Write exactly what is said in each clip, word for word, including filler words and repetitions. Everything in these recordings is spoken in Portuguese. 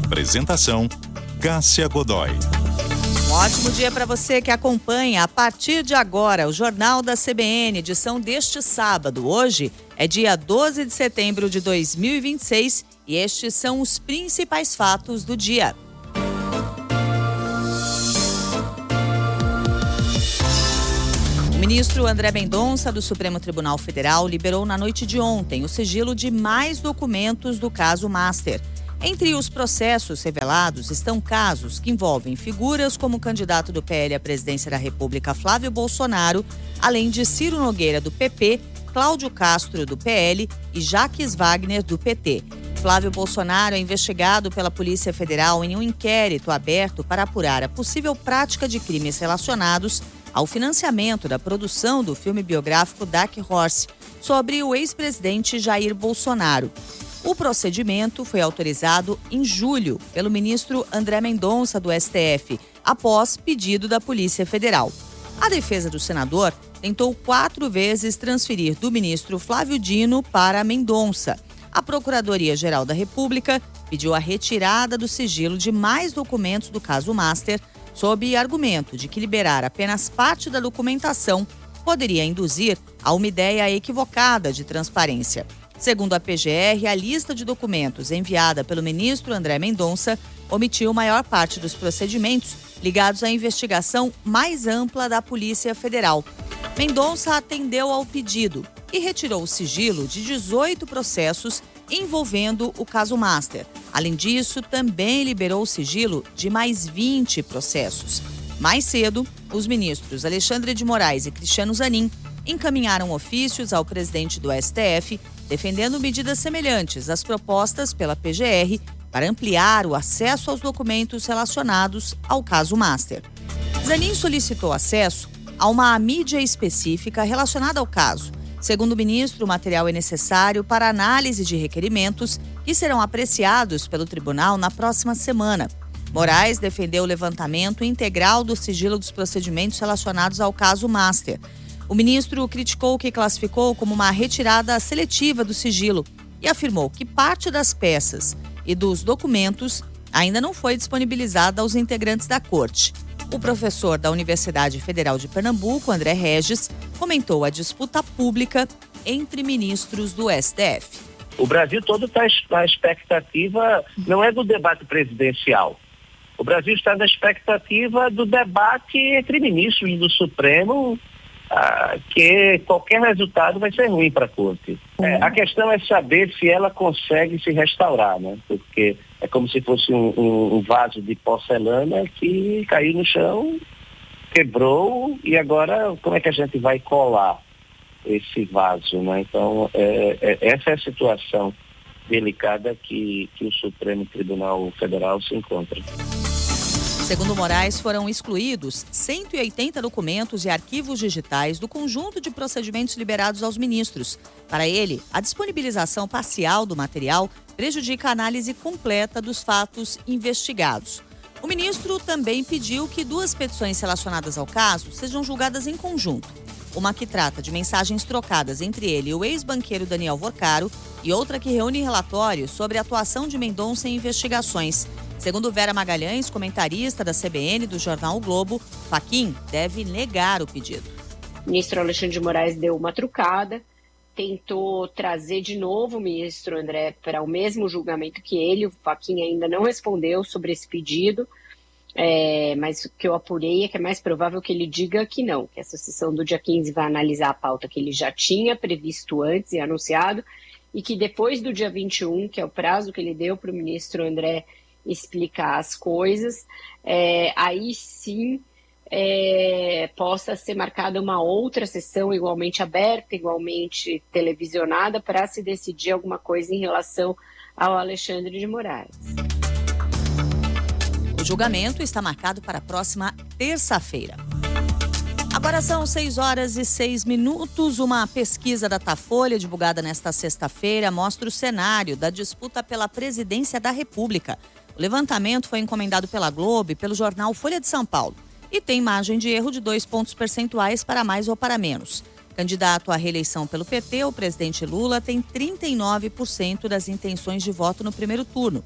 Apresentação: Cássia Godoy. Um ótimo dia para você que acompanha a partir de agora o Jornal da C B N, edição deste sábado. Hoje é dia doze de setembro de dois mil e vinte e seis e estes são os principais fatos do dia. O ministro André Mendonça, do Supremo Tribunal Federal, liberou na noite de ontem o sigilo de mais documentos do caso Master. Entre os processos revelados estão casos que envolvem figuras como o candidato do P L à presidência da República, Flávio Bolsonaro, além de Ciro Nogueira, do P P, Cláudio Castro, do P L e Jacques Wagner, do P T. Flávio Bolsonaro é investigado pela Polícia Federal em um inquérito aberto para apurar a possível prática de crimes relacionados ao financiamento da produção do filme biográfico Dark Horse, sobre o ex-presidente Jair Bolsonaro. O procedimento foi autorizado em julho pelo ministro André Mendonça, do S T F, após pedido da Polícia Federal. A defesa do senador tentou quatro vezes transferir do ministro Flávio Dino para Mendonça. A Procuradoria-Geral da República pediu a retirada do sigilo de mais documentos do caso Master, sob argumento de que liberar apenas parte da documentação poderia induzir a uma ideia equivocada de transparência. Segundo a P G R, a lista de documentos enviada pelo ministro André Mendonça omitiu maior parte dos procedimentos ligados à investigação mais ampla da Polícia Federal. Mendonça atendeu ao pedido e retirou o sigilo de dezoito processos envolvendo o caso Master. Além disso, também liberou o sigilo de mais vinte processos. Mais cedo, os ministros Alexandre de Moraes e Cristiano Zanin encaminharam ofícios ao presidente do S T F, defendendo medidas semelhantes às propostas pela P G R para ampliar o acesso aos documentos relacionados ao caso Master. Zanin solicitou acesso a uma mídia específica relacionada ao caso. Segundo o ministro, o material é necessário para análise de requerimentos que serão apreciados pelo tribunal na próxima semana. Moraes defendeu o levantamento integral do sigilo dos procedimentos relacionados ao caso Master. O ministro criticou o que classificou como uma retirada seletiva do sigilo e afirmou que parte das peças e dos documentos ainda não foi disponibilizada aos integrantes da corte. O professor da Universidade Federal de Pernambuco, André Regis, comentou a disputa pública entre ministros do S T F. O Brasil todo está na expectativa, não é do debate presidencial. O Brasil está na expectativa do debate entre ministros do Supremo, Ah, que qualquer resultado vai ser ruim para a corte. É, a questão é saber se ela consegue se restaurar, né? Porque é como se fosse um, um, um vaso de porcelana que caiu no chão, quebrou e agora como é que a gente vai colar esse vaso, né? Então, é, é, essa é a situação delicada que, que o Supremo Tribunal Federal se encontra. Segundo Moraes, foram excluídos cento e oitenta documentos e arquivos digitais do conjunto de procedimentos liberados aos ministros. Para ele, a disponibilização parcial do material prejudica a análise completa dos fatos investigados. O ministro também pediu que duas petições relacionadas ao caso sejam julgadas em conjunto. Uma que trata de mensagens trocadas entre ele e o ex-banqueiro Daniel Vorcaro e outra que reúne relatórios sobre a atuação de Mendonça em investigações. Segundo Vera Magalhães, comentarista da C B N do jornal O Globo, Fachin deve negar o pedido. O ministro Alexandre de Moraes deu uma trucada, tentou trazer de novo o ministro André para o mesmo julgamento que ele. O Fachin ainda não respondeu sobre esse pedido, é, mas o que eu apurei é que é mais provável que ele diga que não, que essa sessão do dia quinze vai analisar a pauta que ele já tinha previsto antes e anunciado, e que depois do dia vinte e um, que é o prazo que ele deu para o ministro André explicar as coisas, é, aí sim é, possa ser marcada uma outra sessão igualmente aberta, igualmente televisionada, para se decidir alguma coisa em relação ao Alexandre de Moraes. O julgamento está marcado para a próxima terça-feira. Agora são seis horas e seis minutos. Uma pesquisa da Datafolha, divulgada nesta sexta-feira, mostra o cenário da disputa pela presidência da República. O levantamento foi encomendado pela Globo e pelo jornal Folha de São Paulo e tem margem de erro de dois pontos percentuais para mais ou para menos. Candidato à reeleição pelo P T, o presidente Lula tem trinta e nove por cento das intenções de voto no primeiro turno.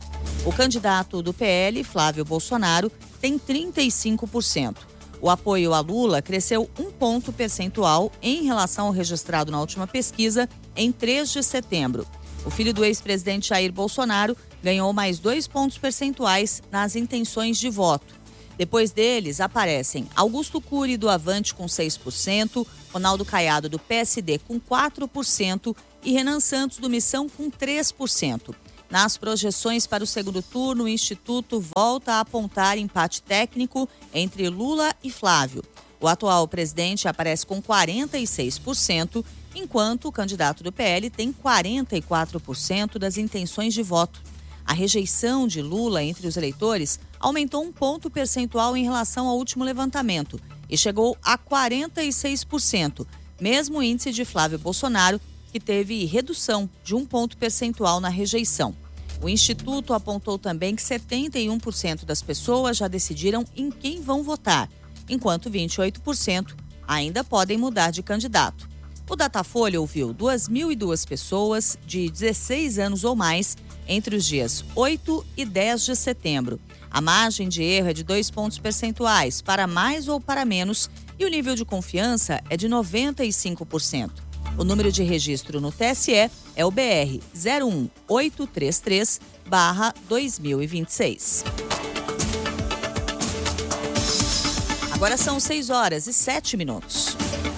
O candidato do P L, Flávio Bolsonaro, tem trinta e cinco por cento. O apoio a Lula cresceu um ponto percentual em relação ao registrado na última pesquisa em três de setembro. O filho do ex-presidente Jair Bolsonaro ganhou mais dois pontos percentuais nas intenções de voto. Depois deles, aparecem Augusto Cury, do Avante, com seis por cento, Ronaldo Caiado, do P S D, com quatro por cento e Renan Santos, do Missão, com três por cento. Nas projeções para o segundo turno, o Instituto volta a apontar empate técnico entre Lula e Flávio. O atual presidente aparece com quarenta e seis por cento, enquanto o candidato do P L tem quarenta e quatro por cento das intenções de voto. A rejeição de Lula entre os eleitores aumentou um ponto percentual em relação ao último levantamento e chegou a quarenta e seis por cento, mesmo índice de Flávio Bolsonaro, que teve redução de um ponto percentual na rejeição. O Instituto apontou também que setenta e um por cento das pessoas já decidiram em quem vão votar, enquanto vinte e oito por cento ainda podem mudar de candidato. O Datafolha ouviu duas mil e duas pessoas de dezesseis anos ou mais entre os dias oito e dez de setembro. A margem de erro é de dois pontos percentuais, para mais ou para menos, e o nível de confiança é de noventa e cinco por cento. O número de registro no T S E é o B R zero um oito três três barra dois mil e vinte e seis. Agora são seis horas e sete minutos.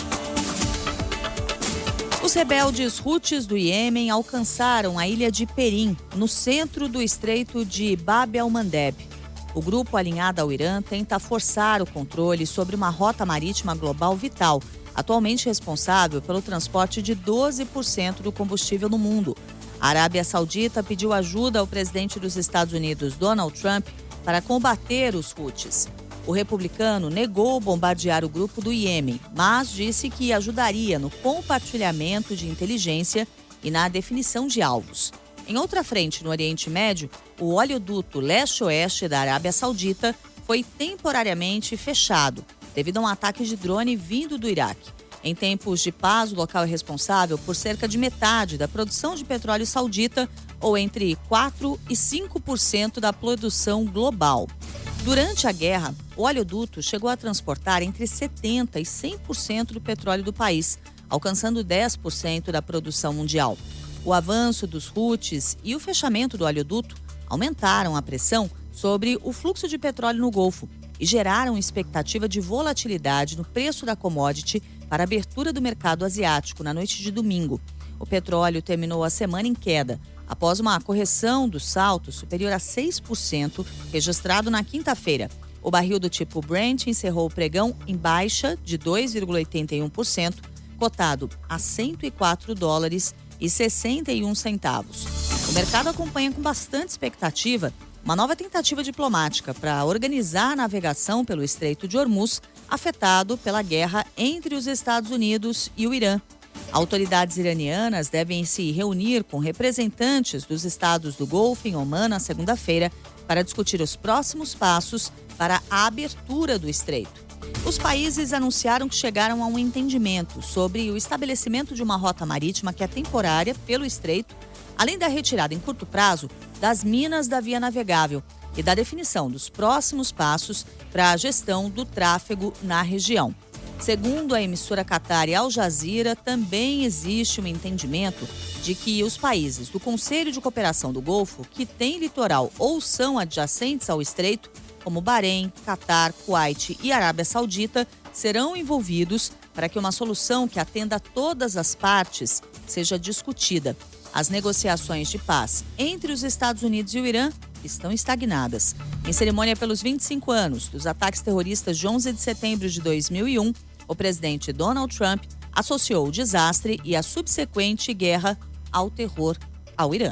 Os rebeldes Houthis do Iêmen alcançaram a ilha de Perim, no centro do estreito de Bab el-Mandeb. O grupo alinhado ao Irã tenta forçar o controle sobre uma rota marítima global vital, atualmente responsável pelo transporte de doze por cento do combustível no mundo. A Arábia Saudita pediu ajuda ao presidente dos Estados Unidos, Donald Trump, para combater os Houthis. O republicano negou bombardear o grupo do Iêmen, mas disse que ajudaria no compartilhamento de inteligência e na definição de alvos. Em outra frente, no Oriente Médio, o oleoduto leste-oeste da Arábia Saudita foi temporariamente fechado, devido a um ataque de drone vindo do Iraque. Em tempos de paz, o local é responsável por cerca de metade da produção de petróleo saudita, ou entre quatro e cinco por cento da produção global. Durante a guerra, o oleoduto chegou a transportar entre setenta por cento e cem por cento do petróleo do país, alcançando dez por cento da produção mundial. O avanço dos Houthis e o fechamento do oleoduto aumentaram a pressão sobre o fluxo de petróleo no Golfo e geraram expectativa de volatilidade no preço da commodity para a abertura do mercado asiático na noite de domingo. O petróleo terminou a semana em queda, após uma correção do salto superior a seis por cento registrado na quinta-feira. O barril do tipo Brent encerrou o pregão em baixa de dois vírgula oitenta e um por cento, cotado a cento e quatro dólares e sessenta e um centavos. O mercado acompanha com bastante expectativa uma nova tentativa diplomática para organizar a navegação pelo Estreito de Hormuz, afetado pela guerra entre os Estados Unidos e o Irã. Autoridades iranianas devem se reunir com representantes dos estados do Golfo em Omã na segunda-feira para discutir os próximos passos para a abertura do estreito. Os países anunciaram que chegaram a um entendimento sobre o estabelecimento de uma rota marítima que é temporária pelo estreito, além da retirada em curto prazo das minas da via navegável e da definição dos próximos passos para a gestão do tráfego na região. Segundo a emissora Qatar Al Jazeera, também existe um entendimento de que os países do Conselho de Cooperação do Golfo, que têm litoral ou são adjacentes ao estreito, como Bahrein, Qatar, Kuwait e Arábia Saudita, serão envolvidos para que uma solução que atenda a todas as partes seja discutida. As negociações de paz entre os Estados Unidos e o Irã estão estagnadas. Em cerimônia pelos vinte e cinco anos dos ataques terroristas de onze de setembro de dois mil e um, o presidente Donald Trump associou o desastre e a subsequente guerra ao terror ao Irã.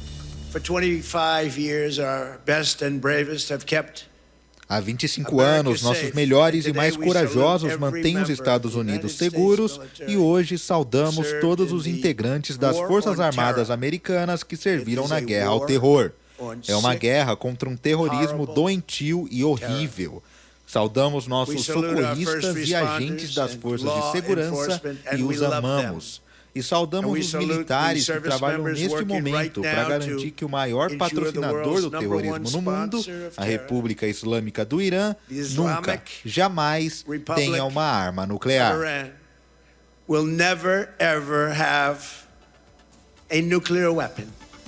For twenty-five years, our best and bravest have kept Há vinte e cinco anos, nossos melhores e mais corajosos mantêm os Estados Unidos seguros e hoje saudamos todos os integrantes das Forças Armadas Americanas que serviram na guerra ao terror. É uma guerra contra um terrorismo doentio e horrível. Saudamos nossos socorristas e agentes das forças de segurança e os amamos. E saudamos os militares que trabalham neste momento para garantir que o maior patrocinador do terrorismo no mundo, a República Islâmica do Irã, nunca, jamais tenha uma arma nuclear. Will never ever have a nuclear weapon.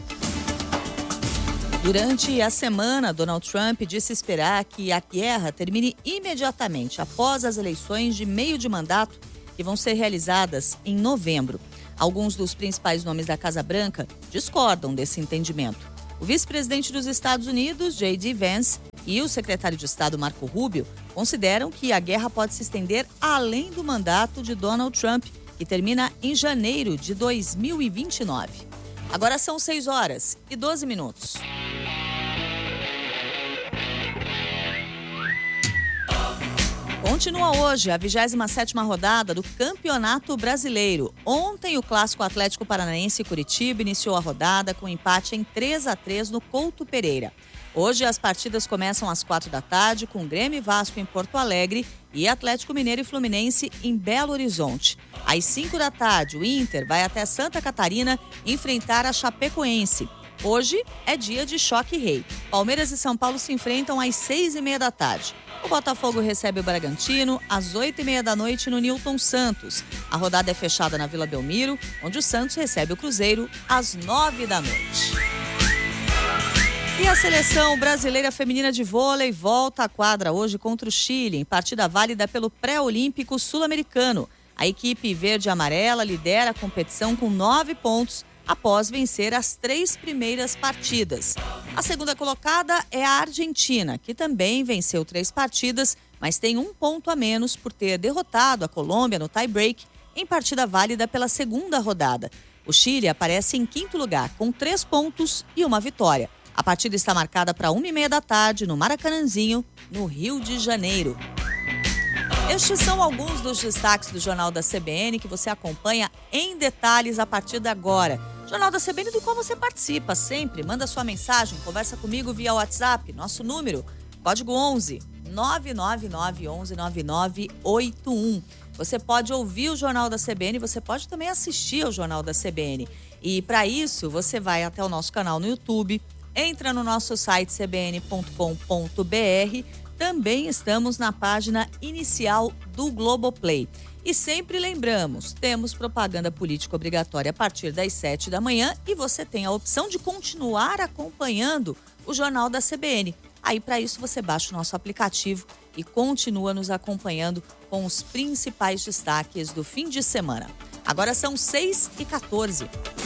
Durante a semana, Donald Trump disse esperar que a guerra termine imediatamente após as eleições de meio de mandato que vão ser realizadas em novembro. Alguns dos principais nomes da Casa Branca discordam desse entendimento. O vice-presidente dos Estados Unidos, J D Vance, e o secretário de Estado, Marco Rubio, consideram que a guerra pode se estender além do mandato de Donald Trump, que termina em janeiro de dois mil e vinte e nove. Agora são seis horas e doze minutos. Continua hoje a vigésima sétima rodada do Campeonato Brasileiro. Ontem, o clássico Atlético Paranaense e Curitiba iniciou a rodada com empate em três a três no Couto Pereira. Hoje, as partidas começam às quatro da tarde, com Grêmio e Vasco em Porto Alegre e Atlético Mineiro e Fluminense em Belo Horizonte. Às cinco da tarde, o Inter vai até Santa Catarina enfrentar a Chapecoense. Hoje é dia de choque rei. Palmeiras e São Paulo se enfrentam às seis e meia da tarde. O Botafogo recebe o Bragantino às oito e meia da noite no Newton Santos. A rodada é fechada na Vila Belmiro, onde o Santos recebe o Cruzeiro às nove da noite. E a seleção brasileira feminina de vôlei volta à quadra hoje contra o Chile, em partida válida pelo pré-olímpico sul-americano. A equipe verde e amarela lidera a competição com nove pontos após vencer as três primeiras partidas. A segunda colocada é a Argentina, que também venceu três partidas, mas tem um ponto a menos por ter derrotado a Colômbia no tie-break em partida válida pela segunda rodada. O Chile aparece em quinto lugar, com três pontos e uma vitória. A partida está marcada para uma e meia da tarde no Maracanãzinho, no Rio de Janeiro. Estes são alguns dos destaques do Jornal da C B N que você acompanha em detalhes a partir de agora. Jornal da C B N do qual você participa sempre. Manda sua mensagem, conversa comigo via WhatsApp. Nosso número, código onze, nove nove nove um um nove nove oito um. Você pode ouvir o Jornal da C B N, você pode também assistir ao Jornal da C B N. E para isso, você vai até o nosso canal no YouTube, entra no nosso site c b n ponto com ponto b r. Também estamos na página inicial do Globoplay. E sempre lembramos, temos propaganda política obrigatória a partir das sete da manhã e você tem a opção de continuar acompanhando o Jornal da C B N. Aí, para isso, você baixa o nosso aplicativo e continua nos acompanhando com os principais destaques do fim de semana. Agora são seis e quatorze.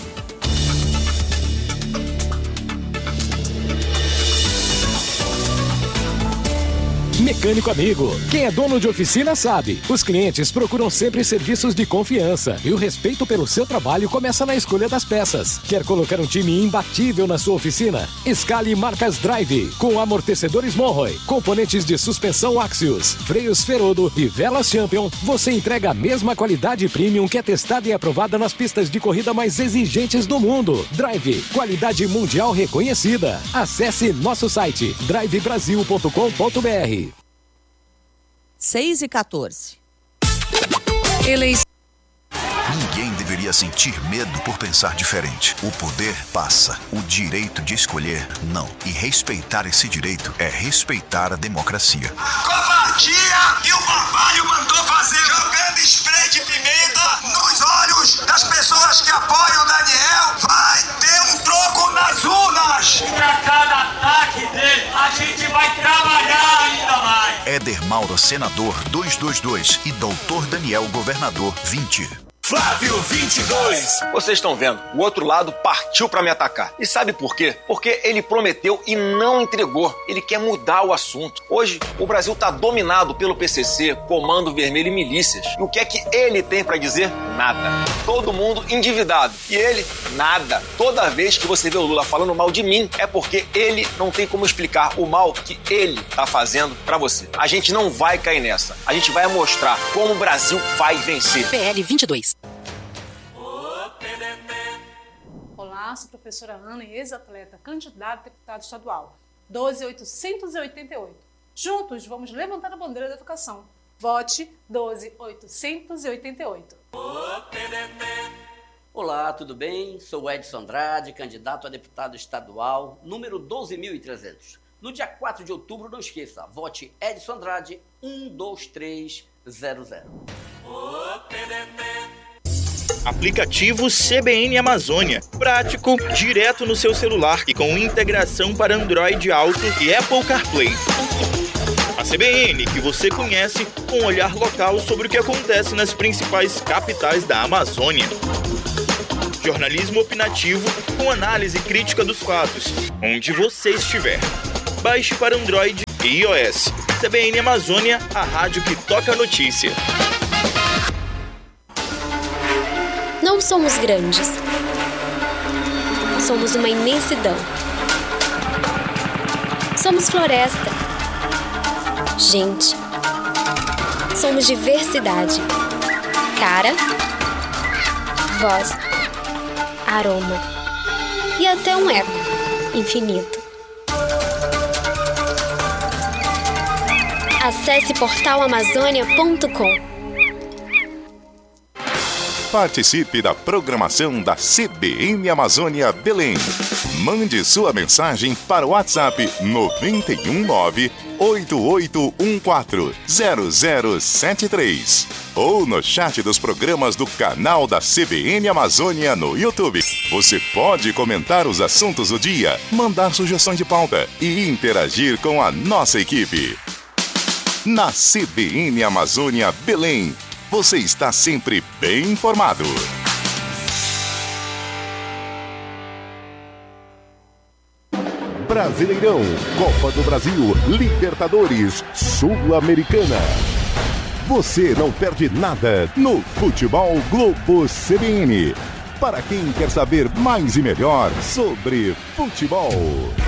Mecânico amigo, quem é dono de oficina sabe. Os clientes procuram sempre serviços de confiança e o respeito pelo seu trabalho começa na escolha das peças. Quer colocar um time imbatível na sua oficina? Escale marcas Drive, com amortecedores Monroe, componentes de suspensão Axios, freios Ferodo e velas Champion. Você entrega a mesma qualidade premium que é testada e aprovada nas pistas de corrida mais exigentes do mundo. Drive, qualidade mundial reconhecida. Acesse nosso site drive brasil ponto com ponto b r. seis e quatorze. Eleição. Ninguém deveria sentir medo por pensar diferente. O poder passa, o direito de escolher não. E respeitar esse direito é respeitar a democracia. Covardia que o Barbalho mandou fazer, jogando spray de pimenta nos olhos das pessoas que apoiam o Daniel. Vai ter um troco nas urnas. Pra cada ataque dele, a gente vai trabalhar ainda mais. Éder Mauro, senador duzentos e vinte e dois e doutor Daniel, governador vinte. Flávio vinte e dois. Vocês estão vendo, o outro lado partiu pra me atacar. E sabe por quê? Porque ele prometeu e não entregou. Ele quer mudar o assunto. Hoje, o Brasil tá dominado pelo P C C, Comando Vermelho e milícias. E o que é que ele tem pra dizer? Nada. Todo mundo endividado. E ele, nada. Toda vez que você vê o Lula falando mal de mim, é porque ele não tem como explicar o mal que ele tá fazendo pra você. A gente não vai cair nessa. A gente vai mostrar como o Brasil vai vencer. P L vinte e dois. Olá, sou a professora Ana, ex-atleta, candidata a deputado estadual. doze mil oitocentos e oitenta e oito. Juntos, vamos levantar a bandeira da educação. Vote doze mil oitocentos e oitenta e oito. Olá, tudo bem? Sou Edson Andrade, candidato a deputado estadual, número doze mil e trezentos. No dia quatro de outubro, não esqueça, vote Edson Andrade um dois três zero zero. Aplicativo C B N Amazônia. Prático, direto no seu celular e com integração para Android Auto e Apple CarPlay. A C B N que você conhece, com um olhar local sobre o que acontece nas principais capitais da Amazônia. Jornalismo opinativo com análise crítica dos fatos, onde você estiver. Baixe para Android e iOS. C B N Amazônia, a rádio que toca a notícia. Não somos grandes. Somos uma imensidão. Somos floresta. Gente. Somos diversidade. Cara. Voz. Aroma. E até um eco infinito. Acesse portal amazônia ponto com. Participe da programação da C B N Amazônia Belém. Mande sua mensagem para o WhatsApp nove um nove, oito oito um quatro, zero zero sete três ou no chat dos programas do canal da C B N Amazônia no YouTube. Você pode comentar os assuntos do dia, mandar sugestões de pauta e interagir com a nossa equipe. Na C B N Amazônia Belém, você está sempre bem informado. Brasileirão, Copa do Brasil, Libertadores, Sul-Americana. Você não perde nada no Futebol Globo C B N. Para quem quer saber mais e melhor sobre futebol.